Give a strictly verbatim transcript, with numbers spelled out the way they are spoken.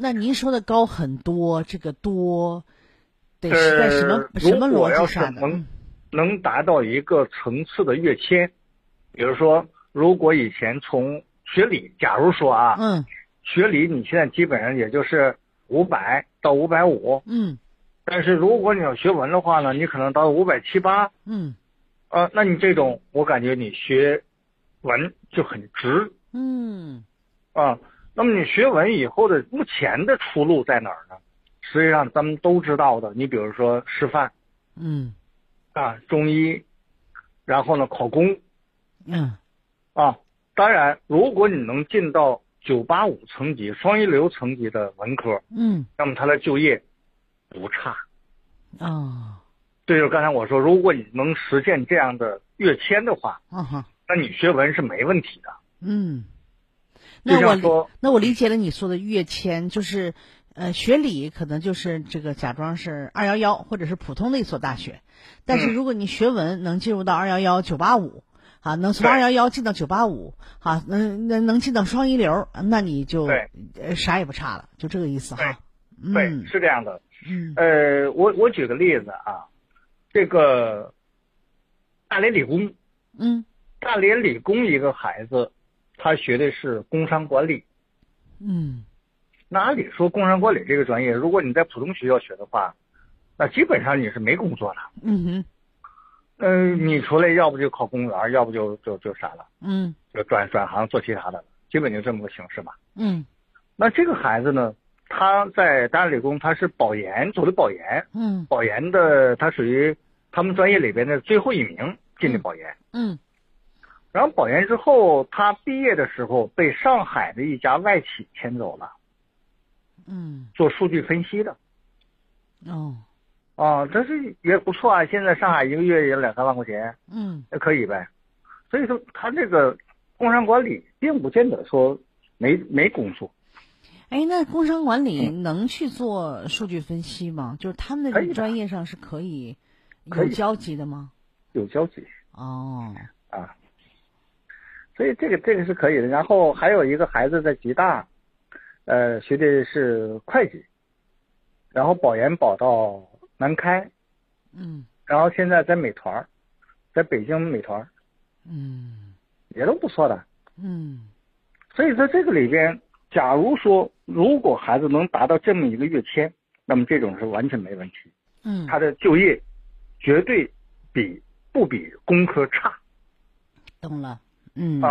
那您说的高很多，这个多得是在什么、 呃、 什么逻辑下的？能、 嗯、 能达到一个层次的跃迁，比如说，如果以前从学理，假如说啊， 嗯， 学理你现在基本上也就是五百到五百五， 嗯， 但是如果你要学文的话呢，你可能到五百七八， 嗯， 呃，那你这种我感觉你学文就很值， 嗯， 啊，那么你学文以后的目前的出路在哪儿呢？实际上咱们都知道的，你比如说师范， 嗯， 啊，中医，然后呢考公， 嗯， 啊，当然，如果你能进到九八五层级、双一流层级的文科， 嗯， 那么他的就业不差。 哦， 这就是刚才我说，如果你能实现这样的跃迁的话， 嗯哼， 那你学文是没问题的。 嗯，那我说那我理解了你说的跃迁，就是呃学理可能就是这个假装是二幺幺或者是普通的一所大学，但是如果你学文能进入到二幺幺、九八五。啊，能从二幺幺进到九八五，好，能能能进到双一流，那你就呃啥也不差了，就这个意思哈。 对， 嗯， 是这样的。 嗯， 呃，我我举个例子啊，这个大连理工， 嗯， 大连理工一个孩子，他学的是工商管理。 嗯， 那按理说工商管理这个专业，如果你在普通学校学的话，那基本上你是没工作的。 嗯哼。 嗯、呃，你出来要不就考公务员，要不就就就啥了， 嗯， 就转转行做其他的了，基本就这么个形式吧。 嗯， 那这个孩子呢，他在大连理工他是保研，走的保研， 嗯， 保研的他属于他们专业里边的最后一名进的保研， 嗯， 然后保研之后，他毕业的时候被上海的一家外企签走了， 嗯， 做数据分析的。 哦。 啊，这是也不错啊！现在上海一个月也两三万块钱， 嗯， 也可以呗。所以说，他这个工商管理并不见得说没没工作。 哎，那工商管理能去做数据分析吗？嗯、就是他们的这个专业上是可以有交集的吗？ 有交集。 哦。 啊，所以这个这个是可以的。然后还有一个孩子在吉大，呃，学的是会计，然后保研保到南开， 嗯， 然后现在在美团，在北京美团， 嗯， 也都不错的， 嗯， 所以在这个里边，假如说如果孩子能达到这么一个跃迁，那么这种是完全没问题， 嗯， 他的就业绝对比不比工科差， 懂了，嗯。 啊。